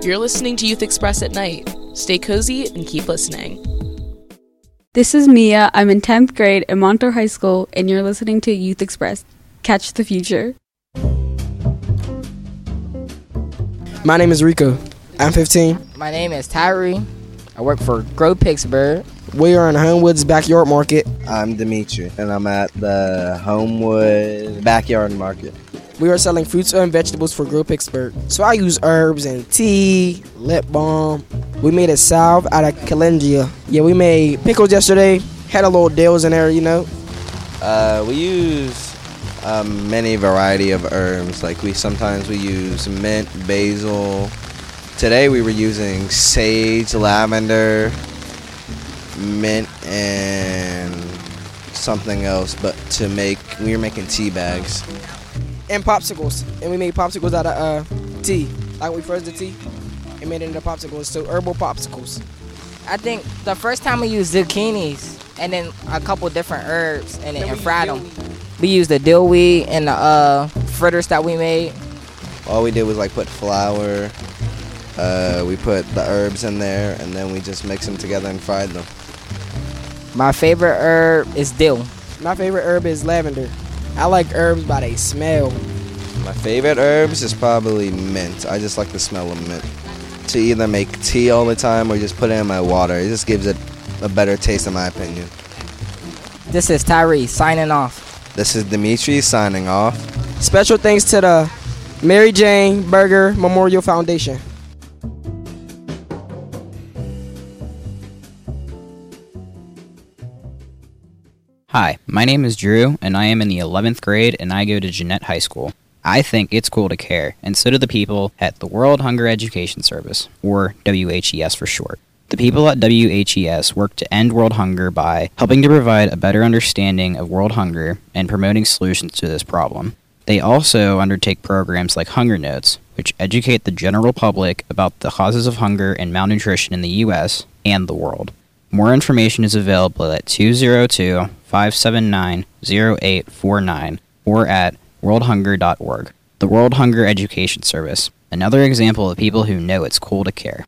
You're listening to Youth Express at night. Stay cozy and keep listening. This is Mia. I'm in 10th grade at Montour High School, and you're listening to Youth Express. Catch the future. My name is Rico. I'm 15. My name is Tyree. I work for Grow Pittsburgh. We are in Homewood's Backyard Market. I'm Dimitri, and I'm at the Homewood Backyard Market. We are selling fruits and vegetables for Grow Pittsburgh. So I use herbs and tea, lip balm. We made a salve out of calendula. Yeah, we made pickles yesterday. Had a little dills in there, you know. We use many variety of herbs. Like sometimes we use mint, basil. Today we were using sage, lavender, mint, and something else. But we were making tea bags. And popsicles. And we made popsicles out of tea. Like we froze the tea and made it into popsicles. So herbal popsicles. I think the first time we used zucchinis and then a couple different herbs in it and fried them. We used the dill weed and the fritters that we made. All we did was like put flour. We put the herbs in there and then we just mixed them together and fried them. My favorite herb is dill. My favorite herb is lavender. I like herbs by they smell. My favorite herbs is probably mint. I just like the smell of mint. To either make tea all the time or just put it in my water. It just gives it a better taste in my opinion. This is Tyree signing off. This is Dimitri signing off. Special thanks to the Mary Jane Berger Memorial Foundation. Hi, my name is Drew, and I am in the 11th grade, and I go to Jeanette High School. I think it's cool to care, and so do the people at the World Hunger Education Service, or WHES for short. The people at WHES work to end world hunger by helping to provide a better understanding of world hunger and promoting solutions to this problem. They also undertake programs like Hunger Notes, which educate the general public about the causes of hunger and malnutrition in the U.S. and the world. More information is available at 202-579-0849 or at worldhunger.org. The World Hunger Education Service, another example of people who know it's cool to care.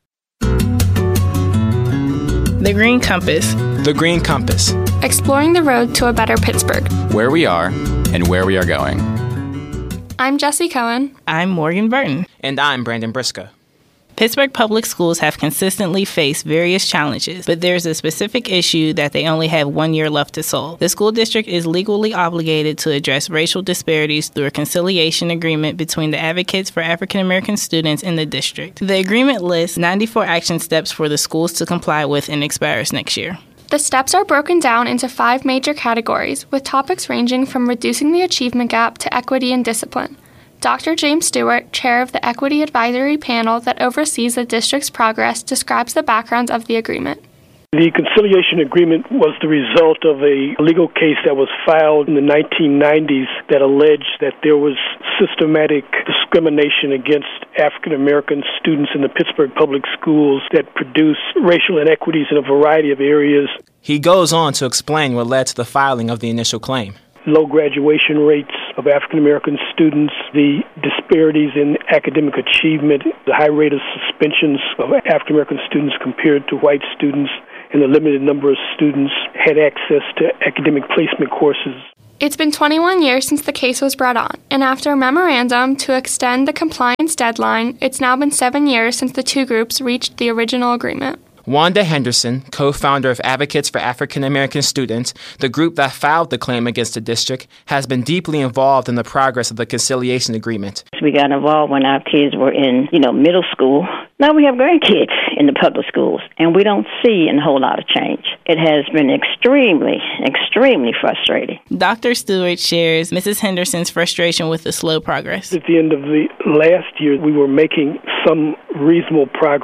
The Green Compass. The Green Compass. Exploring the road to a better Pittsburgh. Where we are and where we are going. I'm Jesse Cohen. I'm Morgan Burton. And I'm Brandon Briscoe. Pittsburgh Public Schools have consistently faced various challenges, but there's a specific issue that they only have 1 year left to solve. The school district is legally obligated to address racial disparities through a conciliation agreement between the advocates for African American students in the district. The agreement lists 94 action steps for the schools to comply with and expires next year. The steps are broken down into 5 major categories, with topics ranging from reducing the achievement gap to equity and discipline. Dr. James Stewart, chair of the Equity Advisory Panel that oversees the district's progress, describes the background of the agreement. The conciliation agreement was the result of a legal case that was filed in the 1990s that alleged that there was systematic discrimination against African American students in the Pittsburgh Public Schools that produced racial inequities in a variety of areas. He goes on to explain what led to the filing of the initial claim. Low graduation rates of African American students, the disparities in academic achievement, the high rate of suspensions of African American students compared to white students, and the limited number of students had access to academic placement courses. It's been 21 years since the case was brought on, and after a memorandum to extend the compliance deadline, it's now been 7 years since the two groups reached the original agreement. Wanda Henderson, co-founder of Advocates for African American Students, the group that filed the claim against the district, has been deeply involved in the progress of the conciliation agreement. We got involved when our kids were in, middle school. Now we have grandkids in the public schools, and we don't see a whole lot of change. It has been extremely, extremely frustrating. Dr. Stewart shares Mrs. Henderson's frustration with the slow progress. At the end of the last year, we were making some reasonable progress,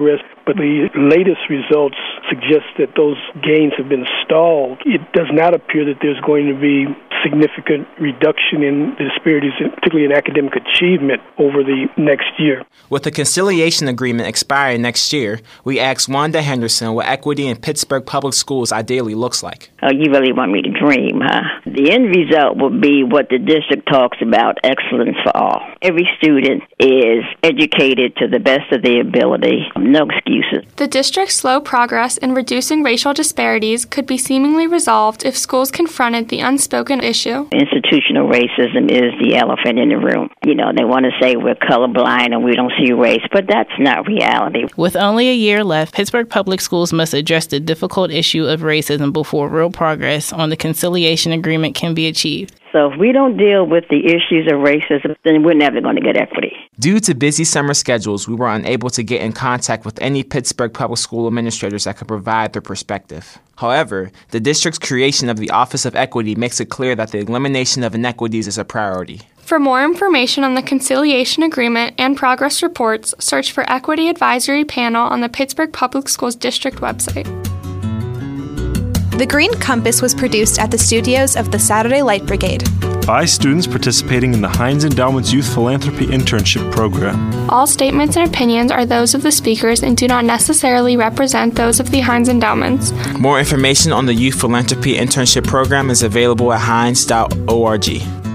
but the latest results suggest that those gains have been stalled. It does not appear that there's going to be significant reduction in the disparities, particularly in academic achievement, over the next year. With the conciliation agreement expiring next year, we asked Wanda Henderson what equity in Pittsburgh Public Schools ideally looks like. Oh, you really want me to dream, huh? The end result will be what the district talks about, excellence for all. Every student is educated to the best of their ability. No excuses. The district's slow progress in reducing racial disparities could be seemingly resolved if schools confronted the unspoken issue. Institutional racism is the elephant in the room. You know, they want to say we're colorblind and we don't see race, but that's not reality. With only a year left, Pittsburgh Public Schools must address the difficult issue of racism before real progress on the conciliation agreement can be achieved. So if we don't deal with the issues of racism, then we're never going to get equity. Due to busy summer schedules, we were unable to get in contact with any Pittsburgh Public School administrators that could provide their perspective. However, the district's creation of the Office of Equity makes it clear that the elimination of inequities is a priority. For more information on the conciliation agreement and progress reports, search for Equity Advisory Panel on the Pittsburgh Public Schools District website. The Green Compass was produced at the studios of the Saturday Light Brigade by students participating in the Heinz Endowment's Youth Philanthropy Internship Program. All statements and opinions are those of the speakers and do not necessarily represent those of the Heinz Endowments. More information on the Youth Philanthropy Internship Program is available at heinz.org.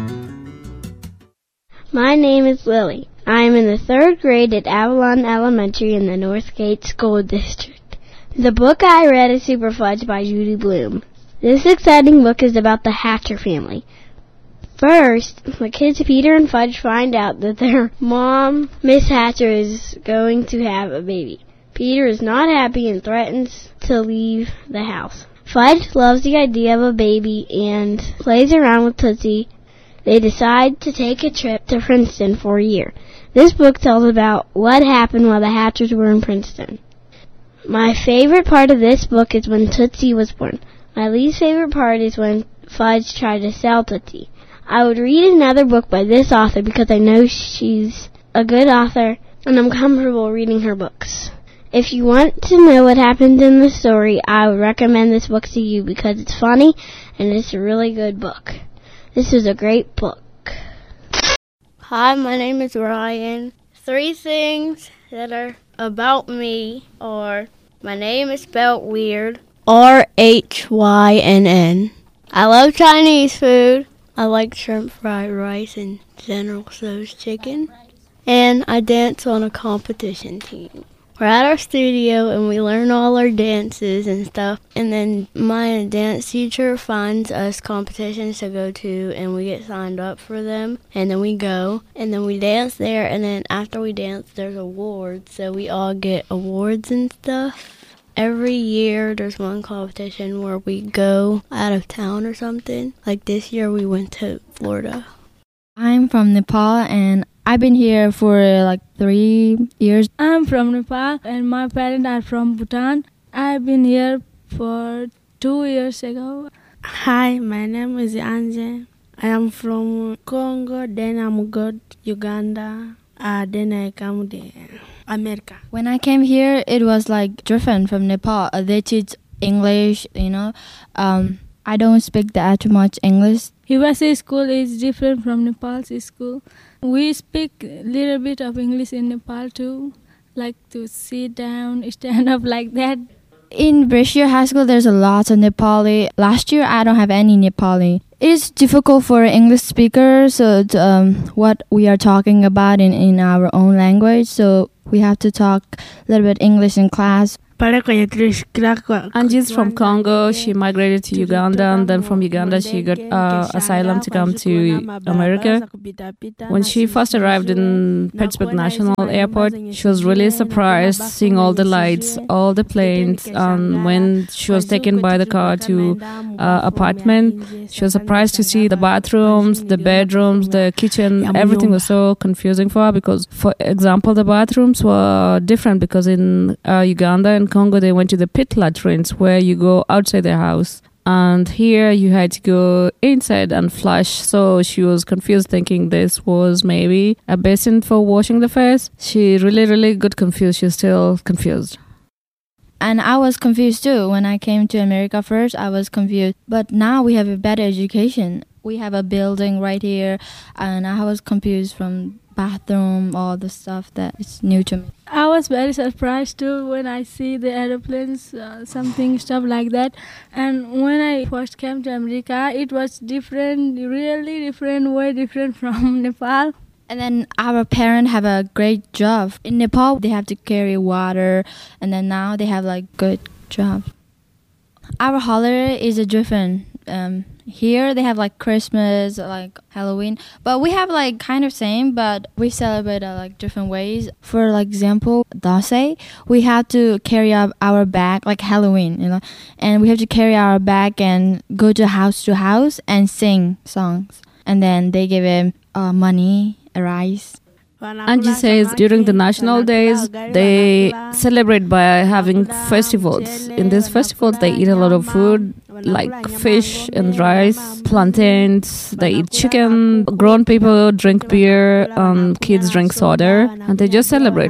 My name is Lily. I am in the 3rd grade at Avalon Elementary in the Northgate School District. The book I read is Super Fudge by Judy Blume. This exciting book is about the Hatcher family. First, the kids Peter and Fudge find out that their mom, Miss Hatcher, is going to have a baby. Peter is not happy and threatens to leave the house. Fudge loves the idea of a baby and plays around with Tootsie. They decide to take a trip to Princeton for a year. This book tells about what happened while the Hatchers were in Princeton. My favorite part of this book is when Tootsie was born. My least favorite part is when Fudge tried to sell Tootsie. I would read another book by this author because I know she's a good author and I'm comfortable reading her books. If you want to know what happened in the story, I would recommend this book to you because it's funny and it's a really good book. This is a great book. Hi, my name is Ryan. 3 things that are about me are my name is spelled weird. RHYNN. I love Chinese food. I like shrimp fried rice and General Tso's chicken. And I dance on a competition team. We're at our studio and we learn all our dances and stuff. And then my dance teacher finds us competitions to go to and we get signed up for them. And then we go and then we dance there. And then after we dance, there's awards. So we all get awards and stuff. Every year there's one competition where we go out of town or something. Like this year we went to Florida. I'm from Nepal and I've been here for like 3 years. I'm from Nepal and my parents are from Bhutan. I've been here for 2 years ago. Hi, my name is Anje. I am from Congo, then I'm go to Uganda, then I come to America. When I came here, it was like different from Nepal. They teach English, you know. I don't speak that much English. USA school is different from Nepal's school. We speak a little bit of English in Nepal too, like to sit down, stand up like that. In Brashear High School, there's a lot of Nepali. Last year, I don't have any Nepali. It's difficult for English speakers, so what we are talking about in our own language, so we have to talk a little bit English in class. Angie's from Congo. She migrated to Uganda, and then from Uganda she got asylum to come to America. When she first arrived in Pittsburgh National Airport, she was really surprised seeing all the lights, all the planes. And when she was taken by the car to apartment, she was surprised to see the bathrooms, the bedrooms, the kitchen. Everything was so confusing for her because, for example, the bathrooms were different because in Uganda and Congo, they went to the pit latrines where you go outside the house. And here you had to go inside and flush. So she was confused, thinking this was maybe a basin for washing the face. She really got confused. She's still confused. And I was confused too. When I came to America first, I was confused. But now we have a better education. We have a building right here, and I was confused from bathroom, all the stuff that is new to me. I was very surprised too when I see the aeroplanes, stuff like that. And when I first came to America, it was different, really different, way different from Nepal. And then our parents have a great job. In Nepal, they have to carry water, and then now they have like good jobs. Our holiday is a different. Here they have like Christmas, like Halloween, but we have like kind of same, but we celebrate like different ways. For like example, Dasai, we have to carry up our bag like Halloween, and we have to carry our bag and go to house and sing songs, and then they give him money, a rice. Angie says during the national days, they celebrate by having festivals. In these festivals, they eat a lot of food, like fish and rice, plantains, they eat chicken, grown people drink beer, and kids drink soda, and they just celebrate.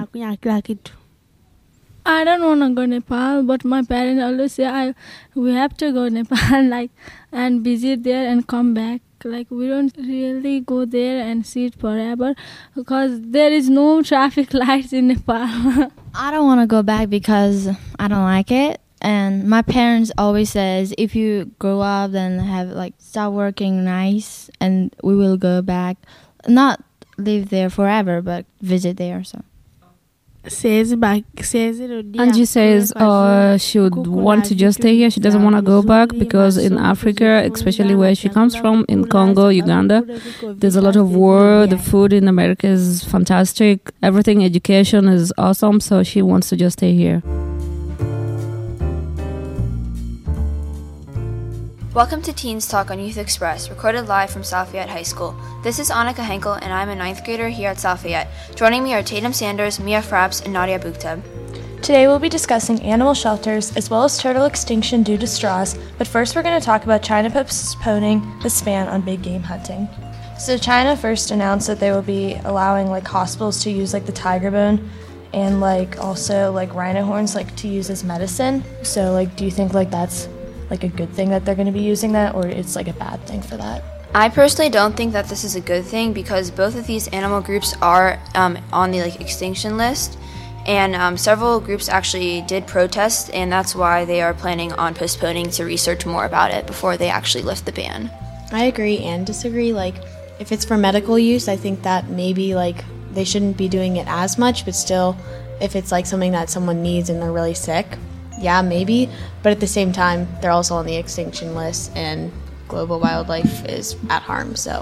I don't want to go Nepal, but my parents always say we have to go Nepal, and visit there and come back. Like, we don't really go there and see it forever because there is no traffic lights in Nepal. I don't want to go back because I don't like it. And my parents always says if you grow up then start working nice and we will go back. Not live there forever, but visit there. So. Angie says she would want to just stay here. She doesn't want to go back because in Africa, especially where she comes from, in Congo, Uganda, there's a lot of war. The food in America is fantastic. Everything, education is awesome. So she wants to just stay here. Welcome to Teens Talk on Youth Express, recorded live from South Fayette High School. This is Annika Henkel, and I'm a 9th grader here at South Fayette. Joining me are Tatum Sanders, Mia Fraps, and Nadia Bukteb. Today we'll be discussing animal shelters as well as turtle extinction due to straws, but first we're going to talk about China postponing the ban on big game hunting. So China first announced that they will be allowing hospitals to use the tiger bone and also rhino horns to use as medicine. So do you think that's a good thing that they're going to be using that, or it's a bad thing for that? I personally don't think that this is a good thing because both of these animal groups are on the extinction list, and several groups actually did protest, and that's why they are planning on postponing to research more about it before they actually lift the ban. I agree and disagree. If it's for medical use, I think that maybe they shouldn't be doing it as much, but still, if it's something that someone needs and they're really sick, yeah, maybe, but at the same time, they're also on the extinction list, and global wildlife is at harm, so.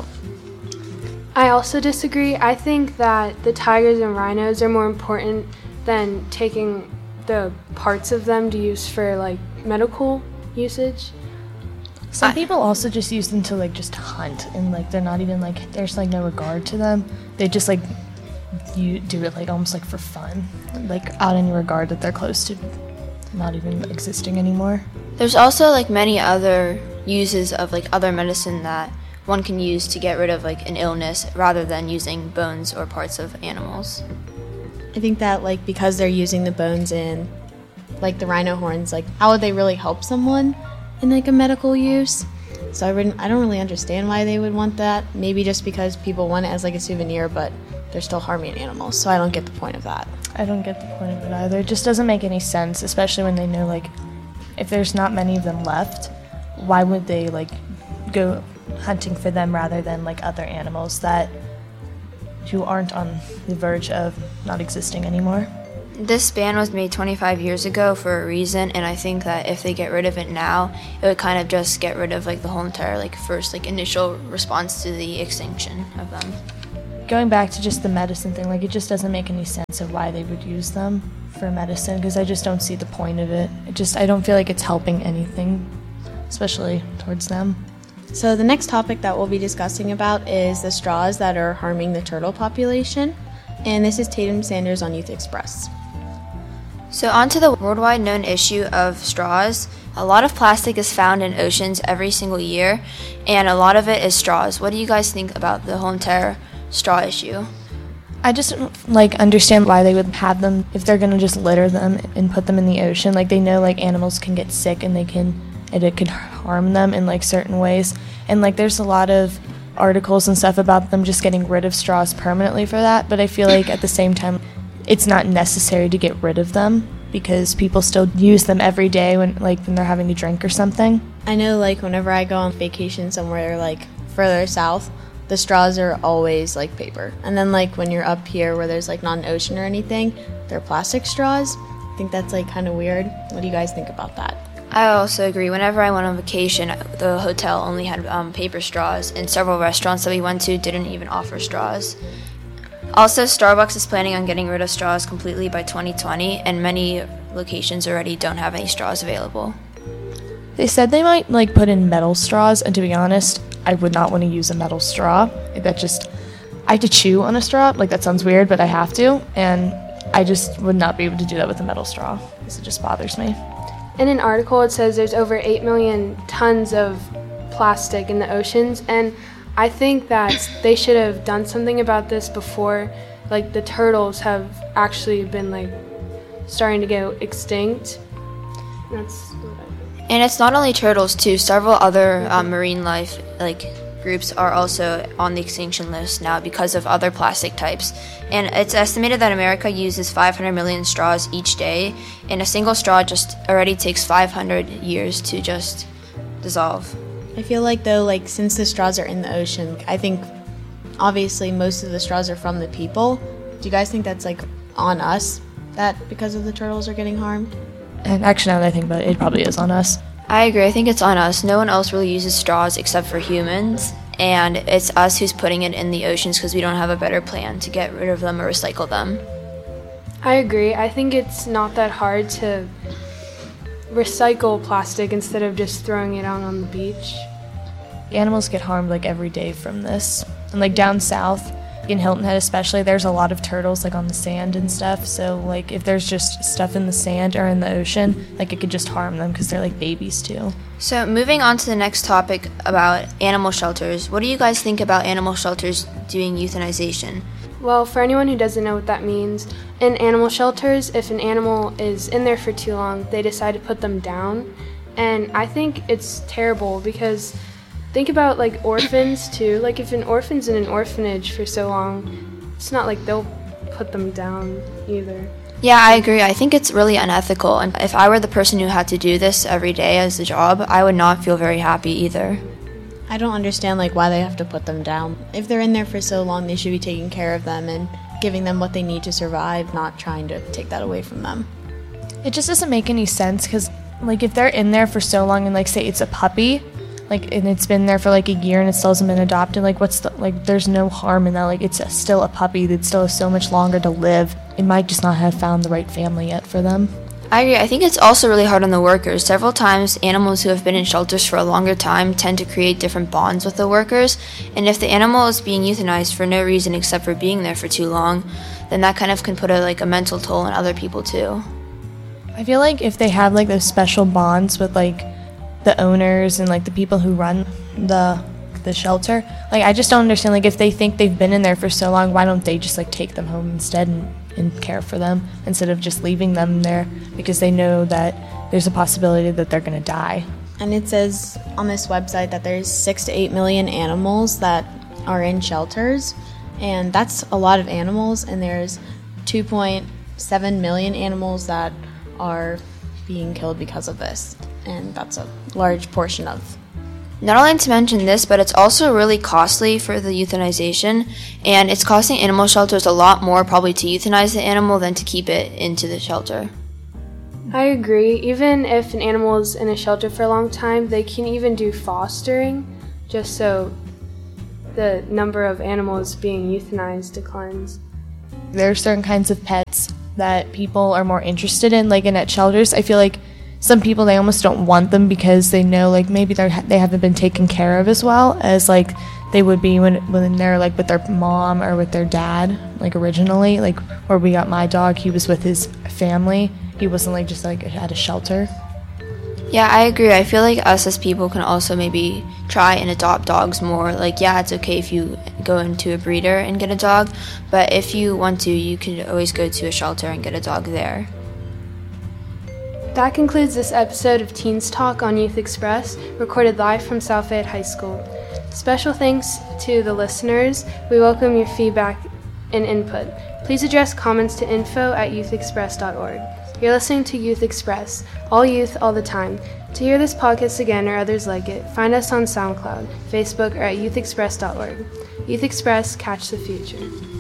I also disagree. I think that the tigers and rhinos are more important than taking the parts of them to use for, medical usage. Some people also just use them to, just hunt, and, they're not even, there's, no regard to them. They just, you do it, almost, for fun, out in regard that they're close to not even existing anymore. There's also many other uses of other medicine that one can use to get rid of an illness rather than using bones or parts of animals. I think that because they're using the bones in the rhino horns, how would they really help someone in a medical use? So I don't really understand why they would want that. Maybe just because people want it as a souvenir, but they're still harming animals, so I don't get the point of that. I don't get the point of it either. It just doesn't make any sense, especially when they know, if there's not many of them left, why would they, go hunting for them rather than, other animals who aren't on the verge of not existing anymore? This ban was made 25 years ago for a reason, and I think that if they get rid of it now, it would kind of just get rid of, the whole entire, first, initial response to the extinction of them. Going back to just the medicine thing, it just doesn't make any sense of why they would use them for medicine, because I just don't see the point of it. I don't feel like it's helping anything, especially towards them. So the next topic that we'll be discussing about is the straws that are harming the turtle population, and this is Tatum Sanders on Youth Express. So on to the worldwide known issue of straws. A lot of plastic is found in oceans every single year, and a lot of it is straws. What do you guys think about the whole entire straw issue? I just understand why they would have them if they're gonna just litter them and put them in the ocean. Like they know animals can get sick and it could harm them in certain ways. And there's a lot of articles and stuff about them just getting rid of straws permanently for that. But I feel like at the same time, it's not necessary to get rid of them because people still use them every day when they're having a drink or something. I know whenever I go on vacation somewhere further south, the straws are always paper. And then when you're up here where there's not an ocean or anything, they're plastic straws. I think that's kind of weird. What do you guys think about that? I also agree. Whenever I went on vacation, the hotel only had paper straws, and several restaurants that we went to didn't even offer straws. Also, Starbucks is planning on getting rid of straws completely by 2020, and many locations already don't have any straws available. They said they might put in metal straws, and to be honest, I would not want to use a metal straw. I have to chew on a straw. That sounds weird, but I have to, and I just would not be able to do that with a metal straw because it just bothers me. In an article, it says there's over 8 million tons of plastic in the oceans, and I think that they should have done something about this before. The turtles have actually been starting to go extinct. That's what I think. And it's not only turtles too. Several other marine life groups are also on the extinction list now because of other plastic types. And it's estimated that America uses 500 million straws each day, and a single straw just already takes 500 years to just dissolve. I feel though, since the straws are in the ocean, I think obviously most of the straws are from the people. Do you guys think that's on us, that because of the turtles are getting harmed? And actually, now that I think about it, it probably is on us. I agree. I think it's on us. No one else really uses straws except for humans, and it's us who's putting it in the oceans because we don't have a better plan to get rid of them or recycle them. I agree. I think it's not that hard to recycle plastic instead of just throwing it out on the beach. Animals get harmed every day from this. And down south, in Hilton Head especially, there's a lot of turtles on the sand and stuff. So if there's just stuff in the sand or in the ocean, it could just harm them because they're babies too. So moving on to the next topic about animal shelters. What do you guys think about animal shelters doing euthanization? Well, for anyone who doesn't know what that means, in animal shelters, if an animal is in there for too long, they decide to put them down. And I think it's terrible because think about orphans too. If an orphan's in an orphanage for so long, it's not they'll put them down either. Yeah, I agree. I think it's really unethical. And if I were the person who had to do this every day as a job, I would not feel very happy either. I don't understand why they have to put them down. If they're in there for so long, they should be taking care of them and giving them what they need to survive, not trying to take that away from them. It just doesn't make any sense because if they're in there for so long and say it's a puppy, and it's been there for a year and it still hasn't been adopted, there's no harm in that. It's still a puppy that still has so much longer to live. It might just not have found the right family yet for them. I agree. I think it's also really hard on the workers. Several times, animals who have been in shelters for a longer time tend to create different bonds with the workers, and if the animal is being euthanized for no reason except for being there for too long, then that kind of can put a mental toll on other people too. I feel if they have those special bonds with the owners and the people who run the shelter, I just don't understand if they think they've been in there for so long, why don't they just take them home instead and care for them instead of just leaving them there because they know that there's a possibility that they're going to die. And it says on this website that there's 6 to 8 million animals that are in shelters, and that's a lot of animals, and there's 2.7 million animals that are being killed because of this, and that's a large portion of. Not only to mention this, but it's also really costly for the euthanization, and it's costing animal shelters a lot more probably to euthanize the animal than to keep it into the shelter. I agree. Even if an animal is in a shelter for a long time, they can even do fostering, just so the number of animals being euthanized declines. There are certain kinds of pets that people are more interested in, in at shelters. I feel some people, they almost don't want them because they know maybe they haven't been taken care of as well as they would be when they're with their mom or with their dad originally. Where we got my dog, he was with his family. He wasn't just at a shelter. Yeah, I agree. I feel like us as people can also maybe try and adopt dogs more. Like, yeah, it's okay if you go into a breeder and get a dog, but if you want to, you can always go to a shelter and get a dog there. That concludes this episode of Teens Talk on Youth Express, recorded live from South Fayette High School. Special thanks to the listeners. We welcome your feedback and input. Please address comments to info@youthexpress.org. You're listening to Youth Express, all youth, all the time. To hear this podcast again or others like it, find us on SoundCloud, Facebook, or at youthexpress.org. Youth Express, catch the future.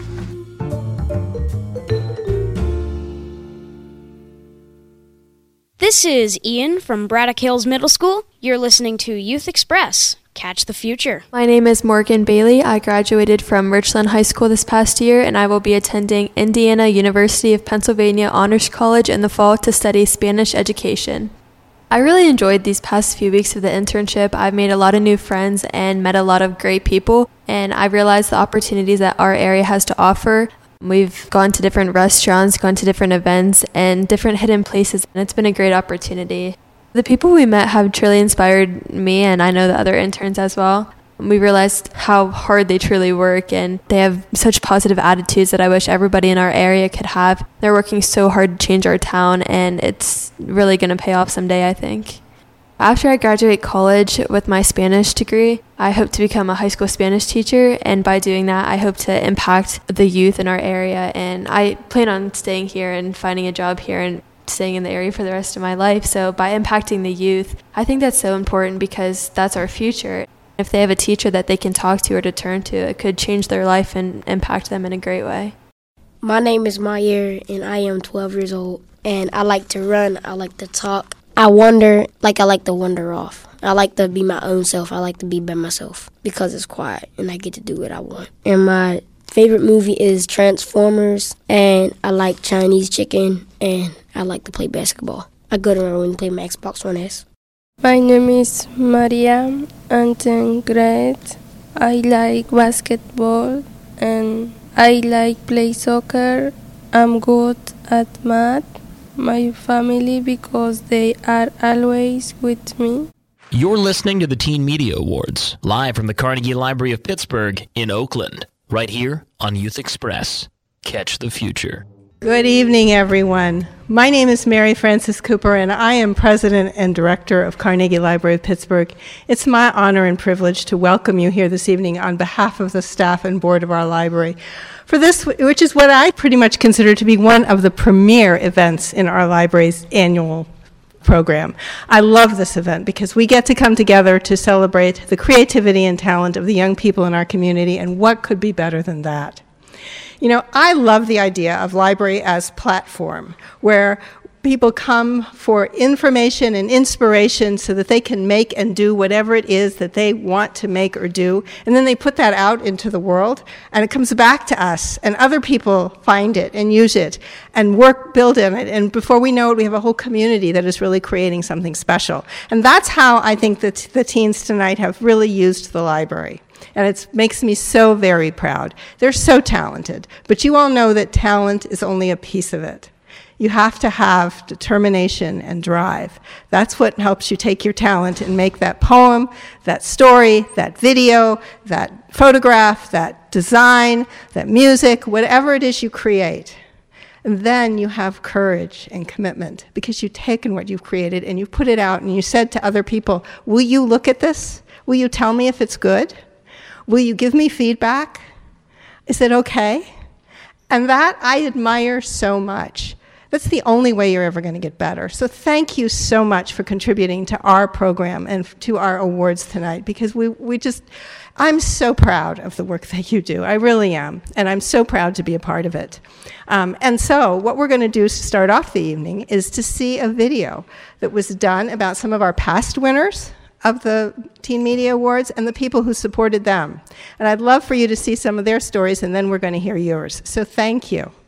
This is Ian from Braddock Hills Middle School. You're listening to Youth Express. Catch the future. My name is Morgan Bailey. I graduated from Richland High School this past year, and I will be attending Indiana University of Pennsylvania Honors College in the fall to study Spanish education. I really enjoyed these past few weeks of the internship. I've made a lot of new friends and met a lot of great people, and I realized the opportunities that our area has to offer. We've gone to different restaurants, gone to different events, and different hidden places, and it's been a great opportunity. The people we met have truly inspired me, and I know the other interns as well. We realized how hard they truly work, and they have such positive attitudes that I wish everybody in our area could have. They're working so hard to change our town, and it's really going to pay off someday, I think. After I graduate college with my Spanish degree, I hope to become a high school Spanish teacher, and by doing that, I hope to impact the youth in our area, and I plan on staying here and finding a job here and staying in the area for the rest of my life. So by impacting the youth, I think that's so important because that's our future. If they have a teacher that they can talk to or to turn to, it could change their life and impact them in a great way. My name is Mayer, and I am 12 years old, and I like to run, I like to talk. I like to wander off. I like to be my own self. I like to be by myself because it's quiet and I get to do what I want. And my favorite movie is Transformers, and I like Chinese chicken, and I like to play basketball. I go to my room and play my Xbox One S. My name is Maria, I'm 10th grade. I like basketball and I like play soccer. I'm good at math. My family because they are always with me. You're listening to the Teen Media Awards, live from the Carnegie Library of Pittsburgh in Oakland, right here on Youth Express. Catch the future. Good evening, everyone. My name is Mary Frances Cooper, and I am President and Director of Carnegie Library of Pittsburgh. It's my honor and privilege to welcome you here this evening on behalf of the staff and board of our library for this, which is what I pretty much consider to be one of the premier events in our library's annual program. I love this event because we get to come together to celebrate the creativity and talent of the young people in our community, and what could be better than that? You know, I love the idea of library as platform, where people come for information and inspiration so that they can make and do whatever it is that they want to make or do, and then they put that out into the world, and it comes back to us, and other people find it and use it and build in it, and before we know it, we have a whole community that is really creating something special. And that's how I think that the teens tonight have really used the library. And it makes me so very proud. They're so talented, but you all know that talent is only a piece of it. You have to have determination and drive. That's what helps you take your talent and make that poem, that story, that video, that photograph, that design, that music, whatever it is you create. And then you have courage and commitment because you've taken what you've created and you put it out and you said to other people, will you look at this? Will you tell me if it's good? Will you give me feedback? Is it okay? And that I admire so much. That's the only way you're ever going to get better. So thank you so much for contributing to our program and to our awards tonight, because I'm so proud of the work that you do. I really am. And I'm so proud to be a part of it. And so what we're going to do to start off the evening is to see a video that was done about some of our past winners of the Teen Media Awards and the people who supported them. And I'd love for you to see some of their stories, and then we're going to hear yours. So thank you.